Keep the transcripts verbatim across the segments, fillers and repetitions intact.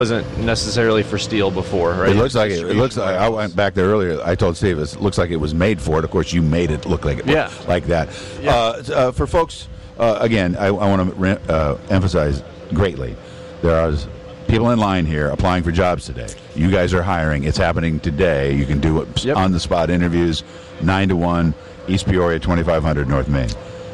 wasn't necessarily for steel before, right? It looks like it, it looks like I went back there earlier. I told Steve it looks like it was made for it. Of course, you made it look like it yeah. like that. Yeah. Uh, uh, for folks, uh, again, I, I want to uh, emphasize greatly there are people in line here applying for jobs today. You guys are hiring. It's happening today. You can do it yep. on the spot interviews, nine to one, East Peoria, twenty-five hundred North Main.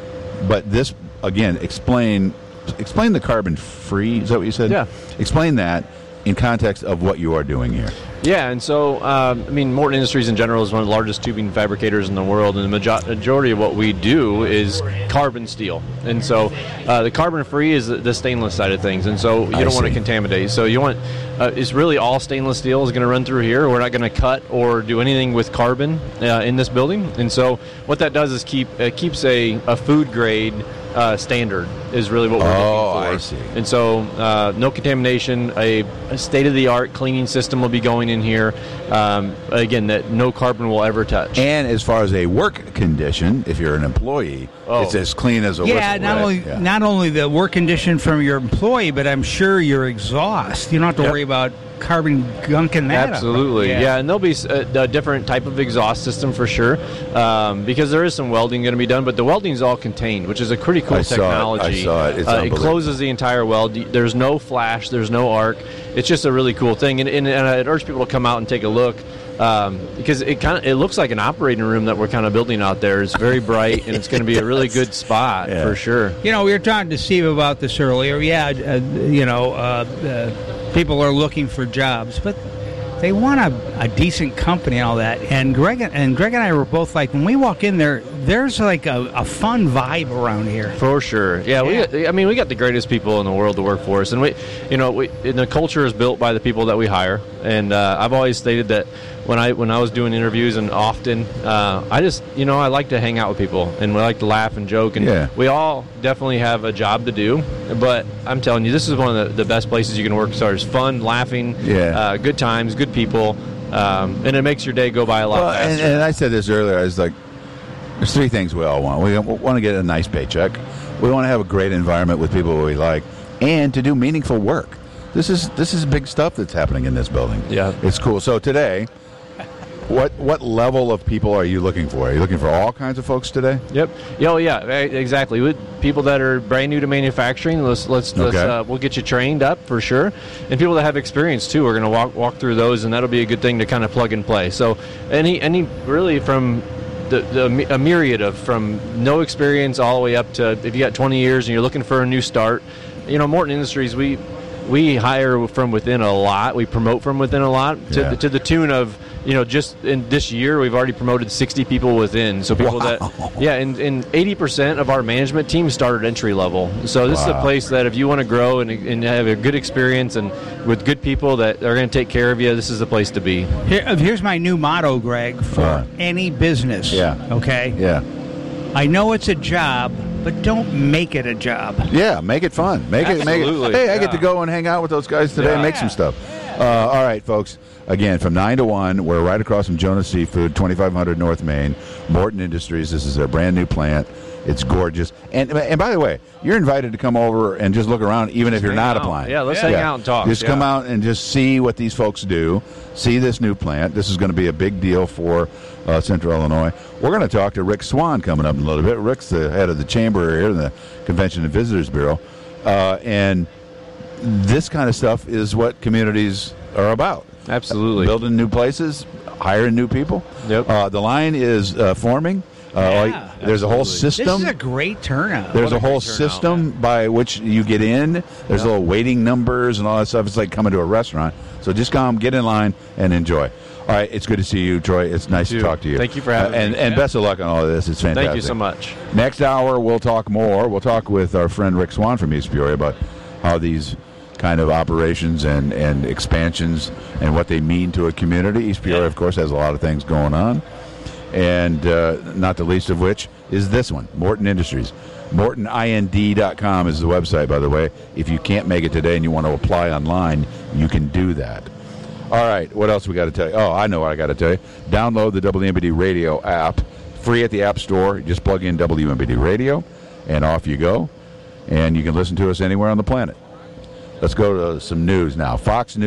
But this again, explain explain the carbon free. Is that what you said? Yeah. Explain that in context of what you are doing here. Yeah, and so, um, I mean, Morton Industries in general is one of the largest tubing fabricators in the world, and the majority of what we do is carbon steel. And so uh, the carbon-free is the stainless side of things, and so you I don't see. want to contaminate. So you want, uh, it's really all stainless steel is going to run through here. We're not going to cut or do anything with carbon uh, in this building. And so what that does is keep it keeps a, a food-grade Uh, standard is really what we're oh, looking for. I see. And so uh, no contamination, a, a state-of-the-art cleaning system will be going in here. Um, again, that no carbon will ever touch. And as far as a work condition, if you're an employee, oh. it's as clean as a yeah, whistle. not right? only yeah. not only the work condition from your employee, but I'm sure your exhaust. You don't have to yep. worry about carbon gunking that Absolutely, up. yeah. yeah. And there'll be a, a different type of exhaust system for sure, um, because there is some welding going to be done, but the welding is all contained, which is a pretty cool I technology. Saw it. I saw it. It's uh, it closes the entire weld. There's no flash. There's no arc. It's just a really cool thing, and, and, and I'd urge people to come out and take a look. Um, because it kind of it looks like an operating room that we're kind of building out there. It's very bright, and it's going to be a really good spot yeah. for sure. You know, we were talking to Steve about this earlier. Yeah, uh, you know, uh, uh, people are looking for jobs, but they want a, a decent company and all that. And Greg and Greg and I were both like, when we walk in there, there's like a, a fun vibe around here. For sure, yeah. Yeah. We, I mean, we got the greatest people in the world to work for us, and we, you know, we, and the culture is built by the people that we hire. And uh, I've always stated that when I when I was doing interviews, and often, uh, I just, you know, I like to hang out with people, and we like to laugh and joke, and yeah. we all definitely have a job to do. But I'm telling you, this is one of the, the best places you can work as far as fun, laughing, yeah. uh, good times, good people, um, and it makes your day go by a lot well, faster. and, and I said this earlier. I was like, there's three things we all want. We want to get a nice paycheck. We want to have a great environment with people we like, and to do meaningful work. This is this is big stuff that's happening in this building. Yeah, it's cool. So today, what what level of people are you looking for? Are you looking for all kinds of folks today? Yep. Oh, yeah. Exactly. With people that are brand new to manufacturing, let's let's, let's okay. uh, we'll get you trained up for sure, and people that have experience too. We're going to walk walk through those, and that'll be a good thing to kind of plug and play. So, any any really from the, the a myriad of from no experience all the way up to if you got twenty years and you're looking for a new start. You know, Morton Industries, we we hire from within a lot. We promote from within a lot to yeah. the, to the tune of, you know, just in this year we've already promoted sixty people within. So people wow. that, yeah, and, and eighty percent of our management team started entry level. So this wow. is a place that if you want to grow and, and have a good experience and with good people that are going to take care of you, this is the place to be. Here, here's my new motto, Greg, for uh, any business. Yeah. Okay? Yeah. I know it's a job, but don't make it a job. Yeah, make it fun. Make it. Make it. Hey, I yeah. get to go and hang out with those guys today Yeah. and make some stuff. Uh, all right, folks. Again, from nine to one, we're right across from Jonas Seafood, twenty-five hundred North Main, Morton Industries. This is their brand new plant. It's gorgeous. And and by the way, you're invited to come over and just look around, even if you're hang not out. applying. Yeah, let's hang out and talk. Just Yeah. come out and just see what these folks do. See this new plant. This is going to be a big deal for uh, Central Illinois. We're going to talk to Rick Swan coming up in a little bit. Rick's the head of the chamber here in the Convention and Visitors Bureau. Uh, and this kind of stuff is what communities are about. Absolutely. Building new places, hiring new people. Yep. Uh, the line is uh, forming. Uh, Yeah, like, there's a whole system. This is a great turnout. There's What a a whole great turnout, system by which you get in. There's Yep. little waiting numbers and all that stuff. It's like coming to a restaurant. So just come, get in line, and enjoy. All right, it's good to see you, Troy. It's nice You to too. talk to you. Thank you for having uh, and, me. And Yeah. best of luck on all of this. It's fantastic. Thank you so much. Next hour, we'll talk more. We'll talk with our friend Rick Swan from East Peoria about how these kind of operations and, and expansions and what they mean to a community. East Peoria, Yeah. of course, has a lot of things going on. And uh, not the least of which is this one, Morton Industries. Morton I N D dot com is the website, by the way. If you can't make it today and you want to apply online, you can do that. All right, what else we got to tell you? Oh, I know what I got to tell you. Download the W M B D Radio app, free at the App Store. Just plug in W M B D Radio, and off you go. And you can listen to us anywhere on the planet. Let's go to some news now. Fox News.